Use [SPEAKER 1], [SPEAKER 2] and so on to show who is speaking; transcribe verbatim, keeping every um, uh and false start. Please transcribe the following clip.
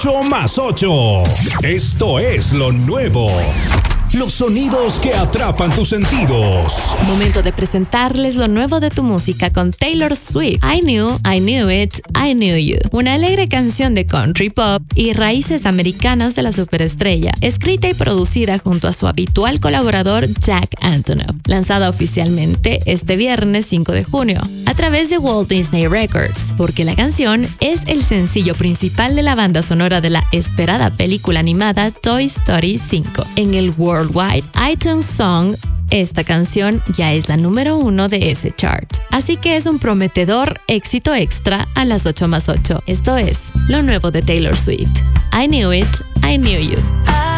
[SPEAKER 1] ocho más ocho. Esto es lo nuevo. Los sonidos que atrapan tus sentidos.
[SPEAKER 2] Momento de presentarles lo nuevo de tu música con Taylor Swift. I Knew, I Knew It, I Knew You. Una alegre canción de country pop y raíces americanas de la superestrella, escrita y producida junto a su habitual colaborador Jack Antonoff. Lanzada oficialmente este viernes cinco de junio a través de Walt Disney Records, porque la canción es el sencillo principal de la banda sonora de la esperada película animada Toy Story cinco. En el World Worldwide iTunes Song, esta canción ya es la número uno de ese chart. Así que es un prometedor éxito extra a las ocho más ocho. Esto es lo nuevo de Taylor Swift. I Knew It, I Knew You.